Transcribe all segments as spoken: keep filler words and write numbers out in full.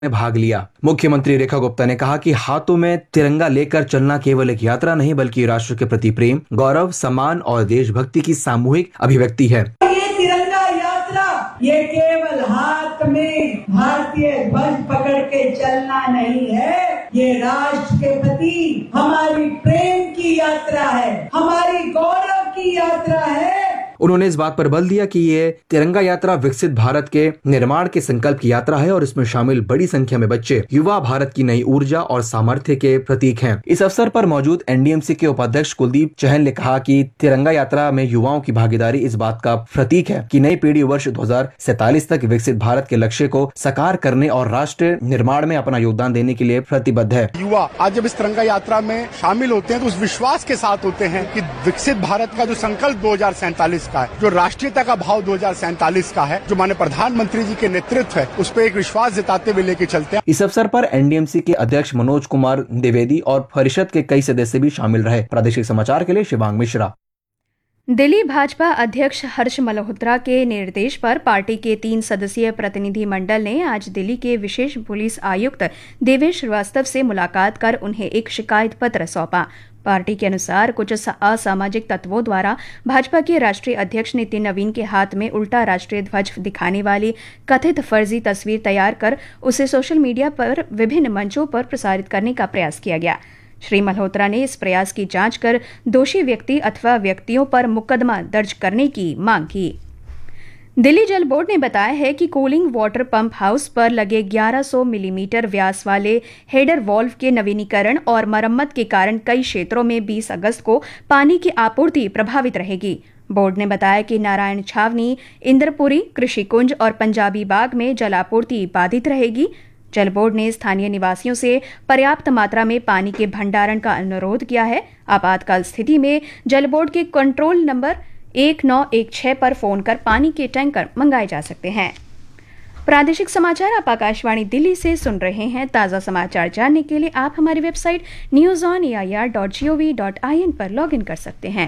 में भाग लिया। मुख्यमंत्री रेखा गुप्ता ने कहा कि हाथों में तिरंगा लेकर चलना केवल एक यात्रा नहीं बल्कि राष्ट्र के प्रति प्रेम, गौरव, सम्मान और देशभक्ति की सामूहिक अभिव्यक्ति है। ये तिरंगा यात्रा ये केवल हाथ में भारतीय ध्वज पकड़ के चलना नहीं है, ये राष्ट्र के प्रति हमारी प्रेम की यात्रा है, हमारी गौरव की यात्रा है। उन्होंने इस बात पर बल दिया कि ये तिरंगा यात्रा विकसित भारत के निर्माण के संकल्प की यात्रा है और इसमें शामिल बड़ी संख्या में बच्चे युवा भारत की नई ऊर्जा और सामर्थ्य के प्रतीक हैं। इस अवसर पर मौजूद एनडीएमसी के उपाध्यक्ष कुलदीप चहल ने कहा कि तिरंगा यात्रा में युवाओं की भागीदारी इस बात का प्रतीक है कि नई पीढ़ी वर्ष दो हजार सैतालीस तक विकसित भारत के लक्ष्य को साकार करने और राष्ट्र निर्माण में अपना योगदान देने के लिए प्रतिबद्ध है। युवा आज जब इस तिरंगा यात्रा में शामिल होते हैं तो उस विश्वास के साथ होते हैं कि विकसित भारत का जो संकल्प दो हजार सैतालीस का है, जो राष्ट्रीयता का भाव दो हजार सैतालीस का है, जो माननीय प्रधानमंत्री जी के नेतृत्व है, उस पर एक विश्वास जताते हुए लेके चलते हैं। इस अवसर पर एनडीएमसी के अध्यक्ष मनोज कुमार द्विवेदी और परिषद के कई सदस्य भी शामिल रहे। प्रादेशिक समाचार के लिए शिवांग मिश्रा। दिल्ली भाजपा अध्यक्ष हर्ष मल्होत्रा के निर्देश पर पार्टी के तीन सदस्यीय प्रतिनिधि मंडल ने आज दिल्ली के विशेष पुलिस आयुक्त देवेश श्रीवास्तव से मुलाकात कर उन्हें एक शिकायत पत्र सौंपा। पार्टी के अनुसार कुछ असामाजिक तत्वों द्वारा भाजपा के राष्ट्रीय अध्यक्ष नितिन नवीन के हाथ में उल्टा राष्ट्रीय ध्वज दिखाने वाली कथित फर्जी तस्वीर तैयार कर उसे सोशल मीडिया पर विभिन्न मंचों पर प्रसारित करने का प्रयास किया गया। श्री मल्होत्रा ने इस प्रयास की जांच कर दोषी व्यक्ति अथवा व्यक्तियों पर मुकदमा दर्ज करने की मांग की। दिल्ली जल बोर्ड ने बताया है कि कूलिंग वाटर पंप हाउस पर लगे ग्यारह सौ मिलीमीटर व्यास वाले हेडर वॉल्व के नवीनीकरण और मरम्मत के कारण कई क्षेत्रों में बीस अगस्त को पानी की आपूर्ति प्रभावित रहेगी। बोर्ड ने बताया कि नारायण छावनी, इंद्रपुरी, कृषि कुंज और पंजाबी बाग में जलापूर्ति बाधित रहेगी। जल बोर्ड ने स्थानीय निवासियों से पर्याप्त मात्रा में पानी के भंडारण का अनुरोध किया है। आपातकाल स्थिति में जल बोर्ड के कंट्रोल नंबर एक नौ एक छह पर फोन कर पानी के टैंकर मंगाए जा सकते हैं। प्रादेशिक समाचार आप आकाशवाणी दिल्ली से सुन रहे हैं। ताज़ा समाचार जानने के लिए आप हमारी website news on A I R dot G O V dot I N पर लॉग इन कर सकते हैं।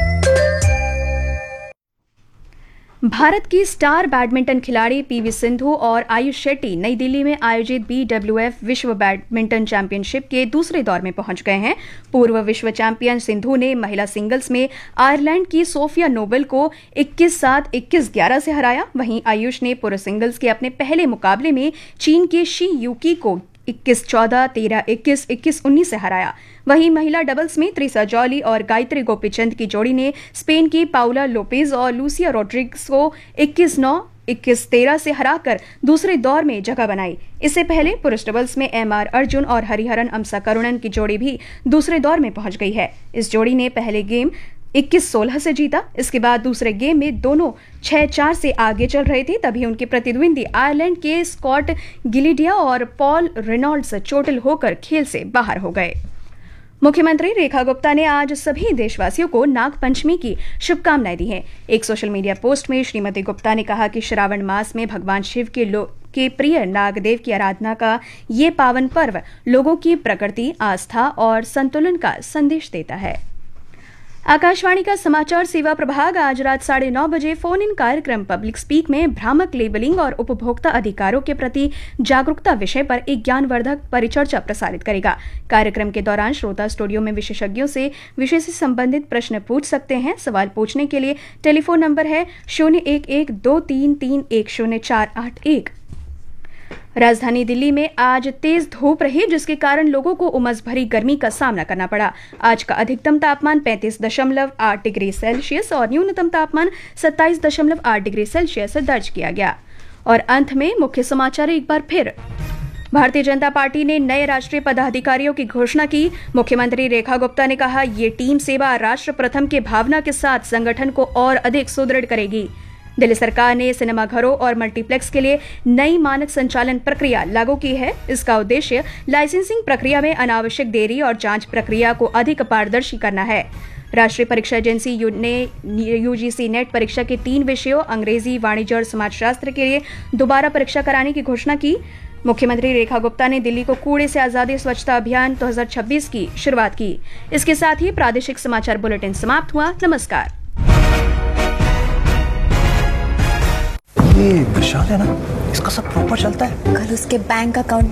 भारत की स्टार बैडमिंटन खिलाड़ी पीवी सिंधु और आयुष शेट्टी नई दिल्ली में आयोजित बी डब्ल्यू एफ विश्व बैडमिंटन चैंपियनशिप के दूसरे दौर में पहुंच गए हैं। पूर्व विश्व चैंपियन सिंधु ने महिला सिंगल्स में आयरलैंड की सोफिया नोबेल को इक्कीस सात, इक्कीस ग्यारह से हराया। वहीं आयुष ने पुरुष सिंगल्स के अपने पहले मुकाबले में चीन के शी यूकी को इक्कीस चौदह, तेरह इक्कीस, इक्कीस उन्नीस से हराया। वहीं महिला डबल्स में त्रिसा जॉली और गायत्री गोपीचंद की जोड़ी ने स्पेन की पाउला लोपेज और लूसिया रोड्रिग्स को इक्कीस नौ, इक्कीस तेरह से हराकर दूसरे दौर में जगह बनाई। इससे पहले पुरुष डबल्स में एम आर अर्जुन और हरिहरन अमसा करुणन की जोड़ी भी दूसरे दौर में पहुंच गई है। इस जोड़ी ने पहले गेम इक्कीस सोलह से जीता। इसके बाद दूसरे गेम में दोनों छह चार से आगे चल रहे थे, तभी उनके प्रतिद्वंदी आयरलैंड के स्कॉट गिलिडिया और पॉल रेनॉल्ड्स चोटिल होकर खेल से बाहर हो गए। मुख्यमंत्री रेखा गुप्ता ने आज सभी देशवासियों को नाग पंचमी की शुभकामनाएं दी हैं। एक सोशल मीडिया पोस्ट में श्रीमती गुप्ता ने कहा कि श्रावण मास में भगवान शिव के लो के प्रिय नागदेव की आराधना का ये पावन पर्व लोगों की प्रकृति, आस्था और संतुलन का संदेश देता है। आकाशवाणी का समाचार सेवा प्रभाग आज रात साढ़े नौ बजे फोन इन कार्यक्रम पब्लिक स्पीक में भ्रामक लेबलिंग और उपभोक्ता अधिकारों के प्रति जागरूकता विषय पर एक ज्ञानवर्धक परिचर्चा प्रसारित करेगा। कार्यक्रम के दौरान श्रोता स्टूडियो में विशेषज्ञों से विषय से संबंधित प्रश्न पूछ सकते हैं। सवाल पूछने के लिए टेलीफोन नंबर है शून्य एक एक दो तीन तीन एक शून्य चार आठ एक। राजधानी दिल्ली में आज तेज धूप रही, जिसके कारण लोगों को उमस भरी गर्मी का सामना करना पड़ा। आज का अधिकतम तापमान पैंतीस दशमलव आठ डिग्री सेल्सियस और न्यूनतम तापमान सत्ताईस दशमलव आठ डिग्री सेल्सियस दर्ज किया गया। और अंत में मुख्य समाचार एक बार फिर। भारतीय जनता पार्टी ने नए राष्ट्रीय पदाधिकारियों की घोषणा की। मुख्यमंत्री रेखा गुप्ता ने कहा, ये टीम सेवा राष्ट्र प्रथम के भावना के साथ संगठन को और अधिक सुदृढ़ करेगी। दिल्ली सरकार ने सिनेमाघरों और मल्टीप्लेक्स के लिए नई मानक संचालन प्रक्रिया लागू की है। इसका उद्देश्य लाइसेंसिंग प्रक्रिया में अनावश्यक देरी और जांच प्रक्रिया को अधिक पारदर्शी करना है। राष्ट्रीय परीक्षा एजेंसी यू ने यूजीसी नेट परीक्षा के तीन विषयों अंग्रेजी, वाणिज्य और समाजशास्त्र के लिए दोबारा परीक्षा कराने की घोषणा की। मुख्यमंत्री रेखा गुप्ता ने दिल्ली को कूड़े से आजादी स्वच्छता अभियान दो हज़ार छब्बीस की शुरुआत की। इसके साथ ही प्रादेशिक समाचार बुलेटिन समाप्त हुआ। नमस्कार। ये विशाल है ना? इसका सब प्रॉपर चलता है। कल उसके बैंक अकाउंट